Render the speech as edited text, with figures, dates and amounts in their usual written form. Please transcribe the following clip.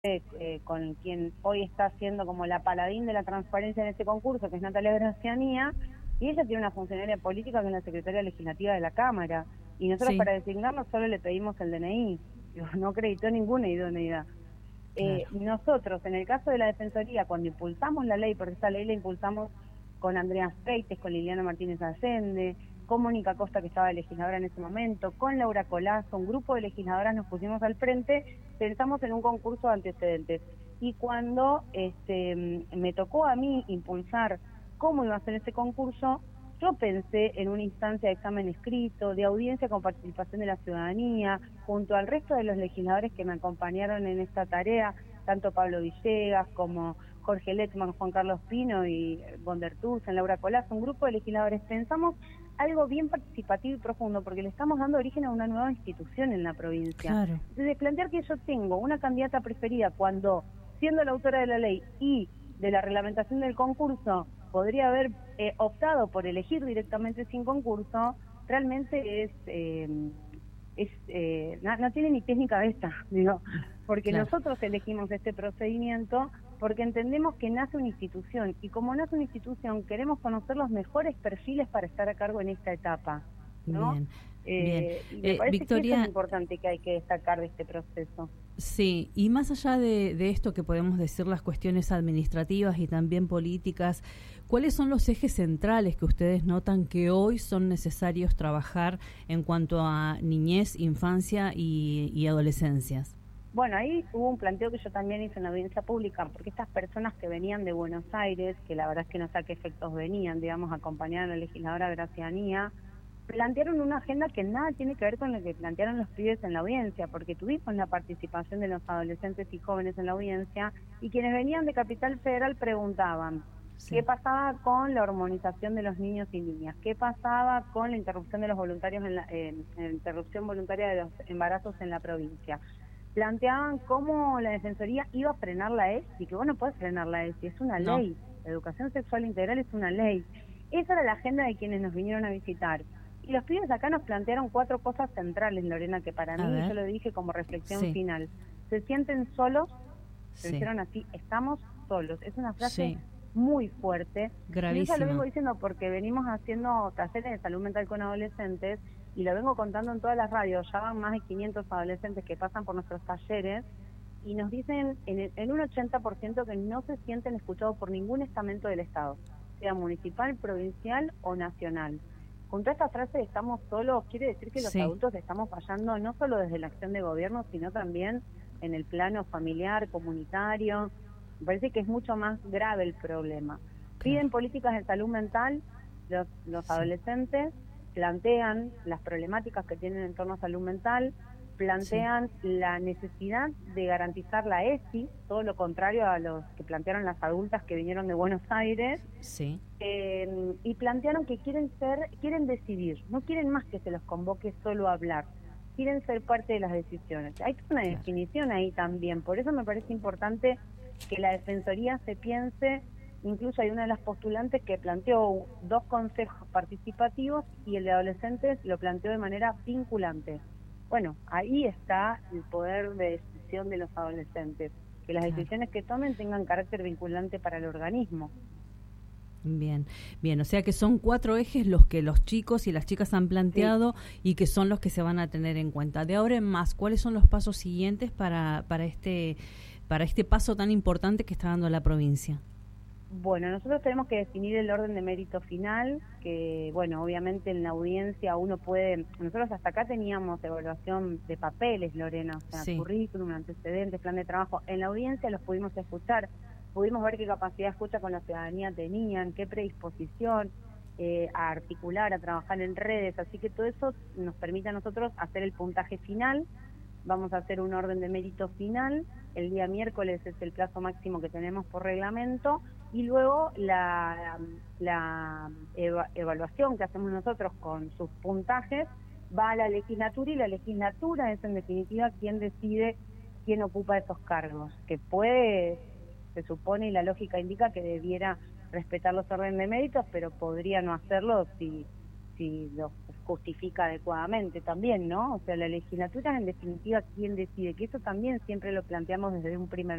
con quien hoy está siendo como la paladín de la transparencia en este concurso, que es Natalia Gracianía, y ella tiene una funcionaria política que es la secretaria legislativa de la Cámara, y nosotros Sí, para designarnos solo le pedimos el DNI, no acreditó ninguna idoneidad. claro. Nosotros, en el caso de la Defensoría, cuando impulsamos la ley, porque esta ley la impulsamos con Andrea Freites, con Liliana Martínez Allende, con Mónica Costa, que estaba legisladora en ese momento, con Laura Colazo, un grupo de legisladoras nos pusimos al frente, pensamos en un concurso de antecedentes. Y cuando me tocó a mí impulsar cómo iba a ser ese concurso, yo pensé en una instancia de examen escrito, de audiencia con participación de la ciudadanía, junto al resto de los legisladores que me acompañaron en esta tarea, tanto Pablo Villegas como Jorge Lettman, Juan Carlos Pino y Bondertusen, Laura Colazo, un grupo de legisladores. Pensamos algo bien participativo y profundo, porque le estamos dando origen a una nueva institución en la provincia. Claro. Entonces, plantear que yo tengo una candidata preferida cuando, siendo la autora de la ley y de la reglamentación del concurso, podría haber optado por elegir directamente sin concurso, realmente no tiene ni pies ni cabeza, digo, porque Claro. nosotros elegimos este procedimiento porque entendemos que nace una institución, y como nace una institución queremos conocer los mejores perfiles para estar a cargo en esta etapa, ¿no? Bien, bien. Y me parece que eso es lo Victoria, importante que hay que destacar de este proceso. sí, y más allá de esto que podemos decir las cuestiones administrativas y también políticas, ¿cuáles son los ejes centrales que ustedes notan que hoy son necesarios trabajar en cuanto a niñez, infancia y adolescencias? Bueno, ahí hubo un planteo que yo también hice en la audiencia pública, porque estas personas que venían de Buenos Aires, que la verdad es que no sé a qué efectos venían, digamos, acompañaron a la legisladora Gracianía, plantearon una agenda que nada tiene que ver con lo que plantearon los pibes en la audiencia, porque tuvimos la participación de los adolescentes y jóvenes en la audiencia, y quienes venían de Capital Federal preguntaban qué Sí, pasaba con la hormonización de los niños y niñas, qué pasaba con la interrupción de los voluntarios la interrupción voluntaria de los embarazos en la provincia. Planteaban cómo la Defensoría iba a frenar la ESI, que vos no podés frenar la ESI, es una no, ley, la educación sexual integral es una ley. Esa era la agenda de quienes nos vinieron a visitar. Y los pibes acá nos plantearon 4 cosas centrales, Lorena, que para a mí, yo ver, lo dije como reflexión sí, final. Se sienten solos, se sí, dijeron así, estamos solos. Es una frase sí, muy fuerte, y yo ya lo vengo gravísima. diciendo porque venimos haciendo talleres de salud mental con adolescentes, y lo vengo contando en todas las radios. Ya van más de 500 adolescentes que pasan por nuestros talleres, y nos dicen en un 80% que no se sienten escuchados por ningún estamento del Estado, sea municipal, provincial o nacional. Junto a esta frase de estamos solos, quiere decir que los Sí, adultos estamos fallando no solo desde la acción de gobierno, sino también en el plano familiar, comunitario. Me parece que es mucho más grave el problema. claro, Piden políticas de salud mental, los sí, adolescentes plantean las problemáticas que tienen en torno a salud mental, sí, plantean la necesidad de garantizar la ESI, todo lo contrario a los que plantearon las adultas que vinieron de Buenos Aires, sí, y plantearon que quieren decidir, no quieren más que se los convoque solo a hablar, quieren ser parte de las decisiones. Hay una claro. definición ahí también, por eso me parece importante que la Defensoría se piense. Incluso hay una de las postulantes que planteó 2 consejos participativos, y el de adolescentes lo planteó de manera vinculante. Bueno, ahí está el poder de decisión de los adolescentes, que las Claro. decisiones que tomen tengan carácter vinculante para el organismo. Bien, bien, o sea que son 4 ejes los que los chicos y las chicas han Sí. planteado y que son los que se van a tener en cuenta. De ahora en más, ¿cuáles son los pasos siguientes para este paso tan importante que está dando la provincia? Bueno, nosotros tenemos que definir el orden de mérito final, que bueno, obviamente en la audiencia uno puede, nosotros hasta acá teníamos evaluación de papeles, Lorena, o sea, Sí, currículum, antecedentes, plan de trabajo. En la audiencia los pudimos escuchar, pudimos ver qué capacidad de escucha con la ciudadanía tenían, qué predisposición a articular, a trabajar en redes, así que todo eso nos permite a nosotros hacer el puntaje final. Vamos a hacer un orden de mérito final, el día miércoles es el plazo máximo que tenemos por reglamento, y luego la evaluación que hacemos nosotros con sus puntajes va a la legislatura, y la legislatura es en definitiva quien decide quién ocupa esos cargos, que puede, se supone y la lógica indica que debiera respetar los órdenes de méritos, pero podría no hacerlo si los justifica adecuadamente también, ¿no? O sea, la legislatura es en definitiva quien decide, que eso también siempre lo planteamos desde un primer